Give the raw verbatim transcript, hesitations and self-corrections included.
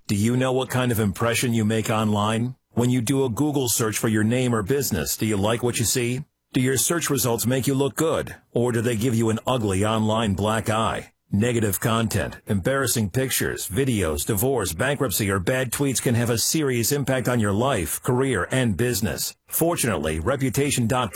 Do you know what kind of impression you make online? When you do a Google search for your name or business, do you like what you see? Do your search results make you look good, or do they give you an ugly online black eye? Negative content, embarrassing pictures, videos, divorce, bankruptcy, or bad tweets can have a serious impact on your life, career, and business. Fortunately, Reputation dot com